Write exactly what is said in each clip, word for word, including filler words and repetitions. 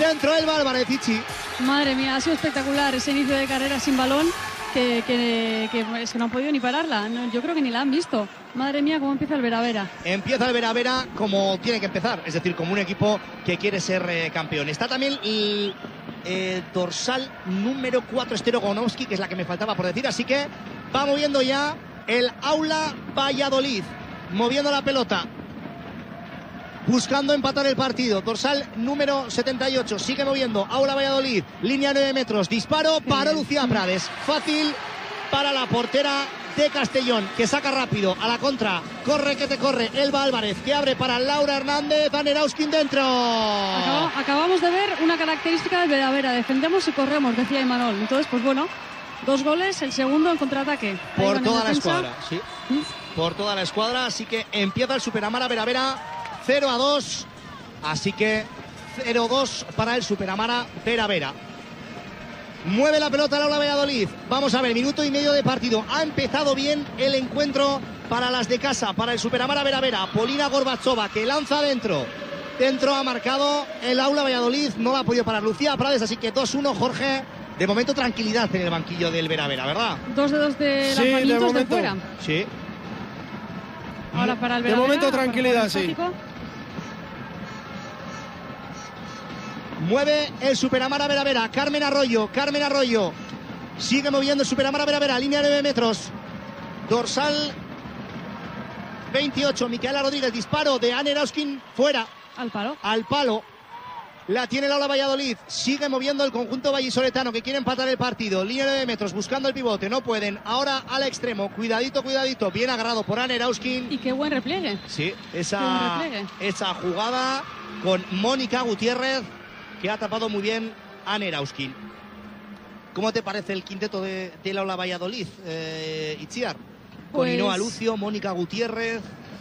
Dentro Elba Álvarez, Ichi. Madre mía, ha sido espectacular ese inicio de carrera sin balón. Que, que, que es que no han podido ni pararla. No, yo creo que ni la han visto. Madre mía, cómo empieza el Vera Vera. Empieza el Vera Vera como tiene que empezar, es decir, como un equipo que quiere ser eh, campeón. Está también el eh, dorsal número cuatro, Esther Ogonovsky, que es la que me faltaba por decir. Así que va moviendo ya el Aula Valladolid, moviendo la pelota, buscando empatar el partido. Dorsal número setenta y ocho, sigue moviendo Aula Valladolid, línea nueve metros, disparo para Lucía Prades, fácil para la portera de Castellón, que saca rápido a la contra, corre que te corre Elba Álvarez, que abre para Laura Hernández, Anerauskin dentro. Acaba, acabamos de ver una característica del Vera Vera, defendemos y corremos, decía Imanol. Entonces, pues bueno, dos goles, el segundo en contraataque. Por toda la escuadra, sí. ¿Mm? Por toda la escuadra, así que empieza el Superamara Vera Vera, cero a dos, así que cero dos para el Superamara Vera Vera. Mueve la pelota el Aula Valladolid. Vamos a ver, minuto y medio de partido. Ha empezado bien el encuentro para las de casa, para el Superamara Vera Vera. Polina Gorbachova, que lanza dentro. Dentro ha marcado el Aula Valladolid. No la ha podido parar Lucía Prades, así que dos uno, Jorge. De momento tranquilidad en el banquillo del Vera Vera, ¿verdad? Dos dedos de sí, lanzamientos de, de fuera. Sí. Ahora para el Vera De Vera, momento tranquilidad, sí. Mueve el Superamara Vera Vera, Carmen Arroyo, Carmen Arroyo. Sigue moviendo el Superamara Vera Vera, línea nueve metros. Dorsal veintiocho, Micaela Rodríguez, disparo de Anne Erauskin, fuera. Al palo. Al palo. La tiene el Aula Valladolid. Sigue moviendo el conjunto vallisoletano, que quiere empatar el partido. Línea nueve metros, buscando el pivote, no pueden. Ahora al extremo, cuidadito, cuidadito. Bien agarrado por Anne Erauskin. Y qué buen repliegue. Sí, esa, repliegue. esa jugada con Mónica Gutiérrez, que ha tapado muy bien a Erauskin. ¿Cómo te parece el quinteto de, de la Aula Valladolid, eh, Itziar? Con Pues... Inoa Lucio, Mónica Gutiérrez.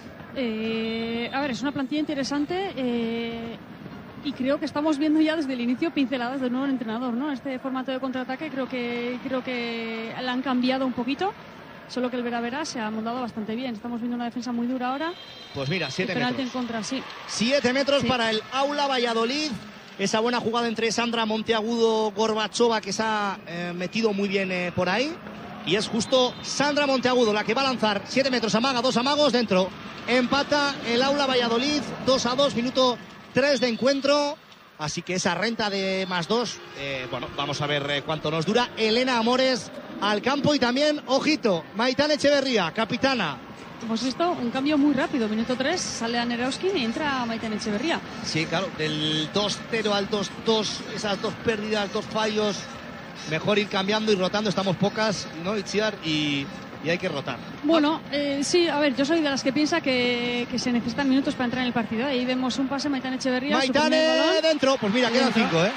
Eh, a ver, es una plantilla interesante eh, y creo que estamos viendo ya desde el inicio pinceladas del nuevo entrenador, ¿no? Este formato de contraataque creo que creo que la han cambiado un poquito. Solo que el Vera Vera se ha montado bastante bien. Estamos viendo una defensa muy dura ahora. Pues mira, siete metros. metros. En contra, sí. Siete metros sí. para el Aula Valladolid. Esa buena jugada entre Sandra Monteagudo Gorbachova, que se ha eh, metido muy bien eh, por ahí. Y es justo Sandra Monteagudo la que va a lanzar. Siete metros, amaga, dos amagos dentro. Empata el Aula Valladolid, dos a dos, minuto tres de encuentro. Así que esa renta de más dos, eh, bueno, vamos a ver eh, cuánto nos dura. Elena Amores al campo y también, ojito, Maitane Echeverría, capitana. Hemos visto un cambio muy rápido. Minuto tres, sale Anne Erauskin y entra Maitane Echeverría. Sí, claro, del dos cero al dos dos, esas dos pérdidas, dos fallos. Mejor ir cambiando y rotando, estamos pocas, ¿no, Itziar? Y, y hay que rotar. Bueno, eh, sí, a ver, yo soy de las que piensa que, que se necesitan minutos para entrar en el partido. Ahí vemos un pase, Maitane Echeverría. Maitane dentro, pues mira, quedan cinco, ¿eh?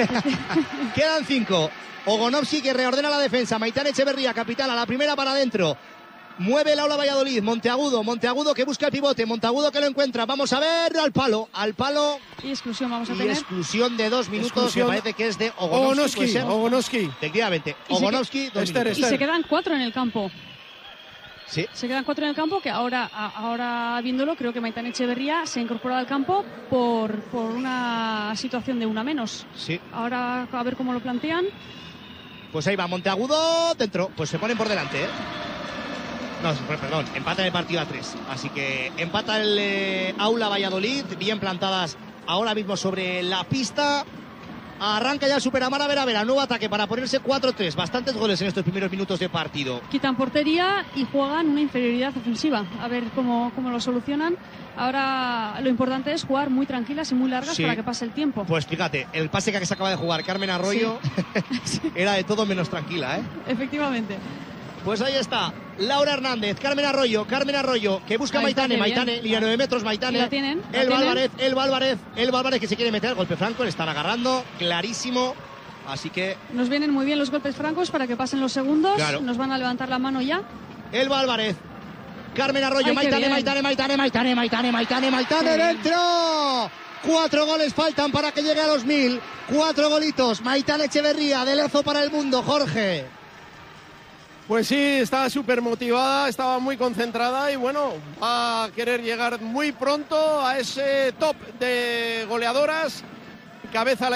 Quedan cinco. Ogonovsky, que reordena la defensa. Maitane Echeverría, capitana, la primera para adentro. Mueve el Aula Valladolid, Monteagudo, Monteagudo que busca el pivote, Monteagudo que lo encuentra, vamos a ver, al palo, al palo. Y exclusión vamos a y tener. exclusión de dos minutos, exclusión. Me parece que es de Ogonovsky. Ogonovsky. Efectivamente, Ogonovsky, dos Esther, minutos. Y se quedan cuatro en el campo. Sí. Se quedan cuatro en el campo, que ahora, ahora viéndolo, creo que Maitane Echeverría se ha incorporado al campo por, por una situación de una menos. Sí. Ahora a ver cómo lo plantean. Pues ahí va, Monteagudo dentro, pues se ponen por delante, ¿eh? No, perdón, empata el partido a tres. Así que empata el eh, Aula Valladolid, bien plantadas ahora mismo sobre la pista. Arranca ya el Superamara Vera Vera, nuevo ataque para ponerse cuatro tres. Bastantes goles en estos primeros minutos de partido. Quitan portería y juegan una inferioridad ofensiva. A ver cómo, cómo lo solucionan. Ahora lo importante es jugar muy tranquilas y muy largas, sí, para que pase el tiempo. Pues fíjate, el pase que se acaba de jugar Carmen Arroyo, sí. Era de todo menos tranquila, ¿eh? Efectivamente. Pues ahí está, Laura Hernández, Carmen Arroyo, Carmen Arroyo, que busca Maitane, Maitane, línea nueve metros, Maitane. La tienen. La el tienen. Álvarez, el Álvarez, el Álvarez que se quiere meter, golpe franco, le están agarrando, clarísimo. Así que... Nos vienen muy bien los golpes francos para que pasen los segundos. Claro. Nos van a levantar la mano ya. El Álvarez, Carmen Arroyo, Ay, Maitane, Maitane, Maitane, Maitane, Maitane, Maitane, Maitane, dentro. Cuatro goles faltan para que llegue a los mil. Cuatro golitos. Maitane Echeverría, de Lezo para el mundo, Jorge. Pues sí, estaba súper motivada, estaba muy concentrada y bueno, va a querer llegar muy pronto a ese top de goleadoras. Cabeza la